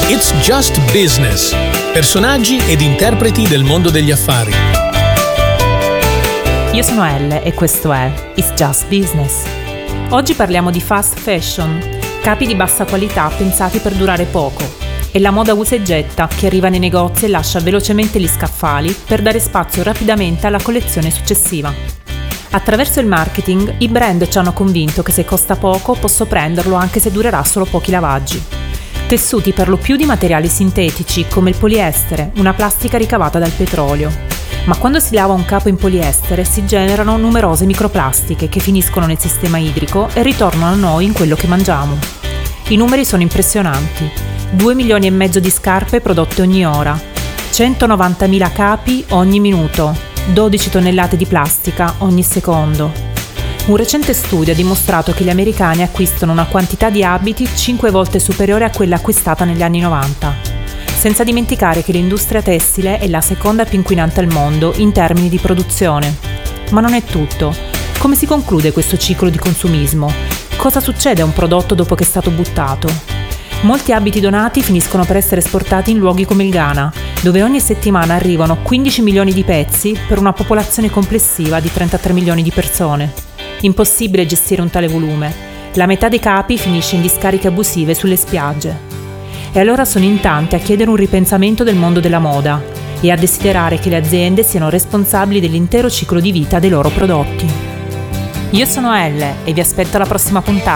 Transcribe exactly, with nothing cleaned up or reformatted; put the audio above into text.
It's Just Business. Personaggi ed interpreti del mondo degli affari. Io sono Elle e questo è It's Just Business. Oggi parliamo di fast fashion, capi di bassa qualità pensati per durare poco, e la moda usa e getta che arriva nei negozi e lascia velocemente gli scaffali per dare spazio rapidamente alla collezione successiva. Attraverso il marketing, i brand ci hanno convinto che se costa poco posso prenderlo anche se durerà solo pochi lavaggi. Tessuti per lo più di materiali sintetici come il poliestere, una plastica ricavata dal petrolio. Ma quando si lava un capo in poliestere si generano numerose microplastiche che finiscono nel sistema idrico e ritornano a noi in quello che mangiamo. I numeri sono impressionanti. due milioni e mezzo di scarpe prodotte ogni ora, centonovantamila capi ogni minuto, dodici tonnellate di plastica ogni secondo. Un recente studio ha dimostrato che gli americani acquistano una quantità di abiti cinque volte superiore a quella acquistata negli anni novanta. Senza dimenticare che l'industria tessile è la seconda più inquinante al mondo in termini di produzione. Ma non è tutto. Come si conclude questo ciclo di consumismo? Cosa succede a un prodotto dopo che è stato buttato? Molti abiti donati finiscono per essere esportati in luoghi come il Ghana, dove ogni settimana arrivano quindici milioni di pezzi per una popolazione complessiva di trentatré milioni di persone. Impossibile gestire un tale volume. La metà dei capi finisce in discariche abusive sulle spiagge. E allora sono in tanti a chiedere un ripensamento del mondo della moda e a desiderare che le aziende siano responsabili dell'intero ciclo di vita dei loro prodotti. Io sono Elle e vi aspetto alla prossima puntata.